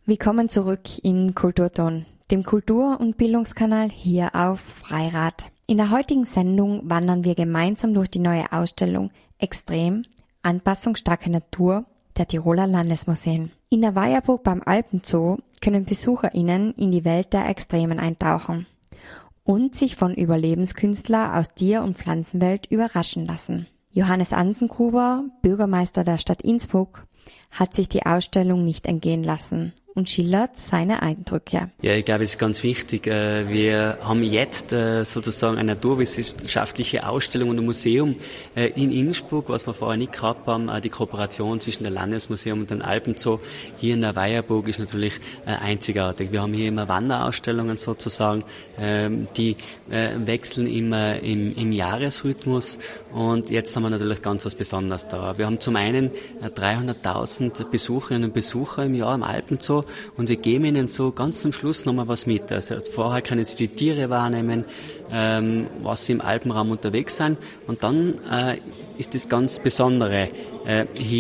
Willkommen zurück in Kulturton, dem Kultur- und Bildungskanal hier auf Freirad. In der heutigen Sendung wandern wir gemeinsam durch die neue Ausstellung Extrem, anpassungsstarke Natur der Tiroler Landesmuseen. In der Weierburg beim Alpenzoo können BesucherInnen in die Welt der Extremen eintauchen und sich von Überlebenskünstler aus Tier- und Pflanzenwelt überraschen lassen. Johannes Ansengruber, Bürgermeister der Stadt Innsbruck, hat sich die Ausstellung nicht entgehen lassen und schildert seine Eindrücke. Ja, ich glaube, es ist ganz wichtig. Wir haben jetzt sozusagen eine naturwissenschaftliche Ausstellung und ein Museum in Innsbruck, was wir vorher nicht gehabt haben. Die Kooperation zwischen dem Landesmuseum und dem Alpenzoo hier in der Weierburg ist natürlich einzigartig. Wir haben hier immer Wanderausstellungen sozusagen, die wechseln immer im Jahresrhythmus, und jetzt haben wir natürlich ganz was Besonderes da. Wir haben zum einen 300.000 Besucherinnen und Besucher im Jahr im Alpenzoo, und wir geben ihnen so ganz zum Schluss nochmal was mit. Also vorher können sie die Tiere wahrnehmen, was sie im Alpenraum unterwegs sind, und dann ist das ganz Besondere hier